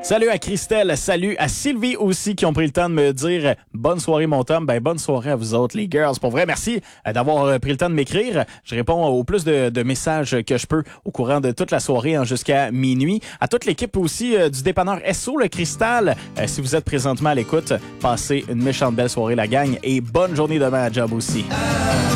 Salut à Christelle, salut à Sylvie aussi qui ont pris le temps de me dire bonne soirée mon Tom. Ben bonne soirée à vous autres les girls. Pour vrai, merci d'avoir pris le temps de m'écrire. Je réponds au plus de messages que je peux au courant de toute la soirée jusqu'à minuit. À toute l'équipe aussi du dépanneur SO le Cristal. Si vous êtes présentement à l'écoute, passez une méchante belle soirée la gang et bonne journée demain à job aussi.